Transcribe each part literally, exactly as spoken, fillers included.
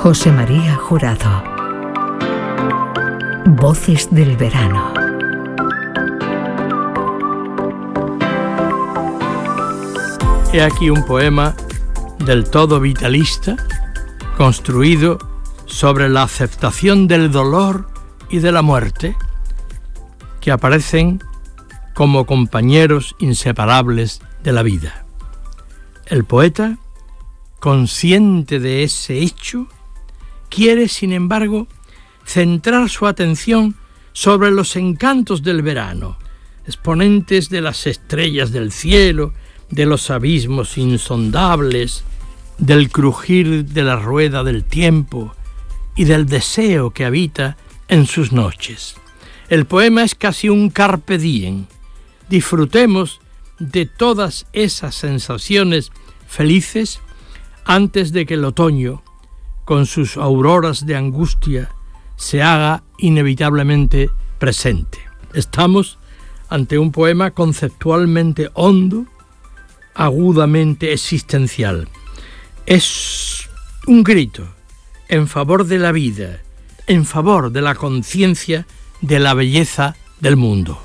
José María Jurado. Voces del verano. He aquí un poema del todo vitalista, construido sobre la aceptación del dolor y de la muerte, que aparecen como compañeros inseparables de la vida. El poeta, consciente de ese hecho, quiere, sin embargo, centrar su atención sobre los encantos del verano, exponentes de las estrellas del cielo, de los abismos insondables, del crujir de la rueda del tiempo y del deseo que habita en sus noches. El poema es casi un carpe diem. Disfrutemos de todas esas sensaciones felices antes de que el otoño, con sus auroras de angustia, se haga inevitablemente presente. Estamos ante un poema conceptualmente hondo, agudamente existencial. Es un grito en favor de la vida, en favor de la conciencia de la belleza del mundo.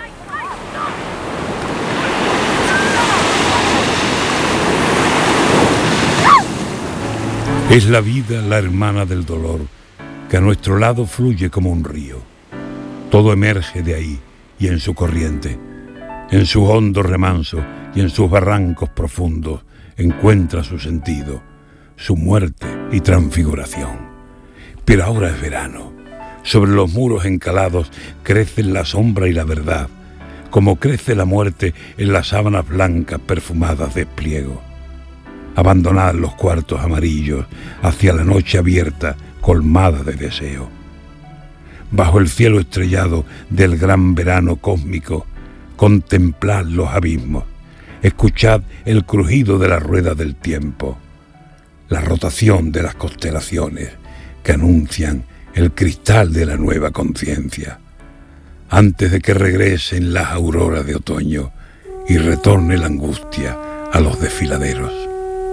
Es la vida la hermana del dolor, que a nuestro lado fluye como un río. Todo emerge de ahí y en su corriente. En sus hondos remansos y en sus barrancos profundos encuentra su sentido, su muerte y transfiguración. Pero ahora es verano. Sobre los muros encalados crecen la sombra y la verdad, como crece la muerte en las sábanas blancas perfumadas de pliego. Abandonad los cuartos amarillos hacia la noche abierta, colmada de deseo. Bajo el cielo estrellado del gran verano cósmico, contemplad los abismos, escuchad el crujido de la rueda del tiempo, la rotación de las constelaciones que anuncian el cristal de la nueva conciencia, antes de que regresen las auroras de otoño y retorne la angustia a los desfiladeros.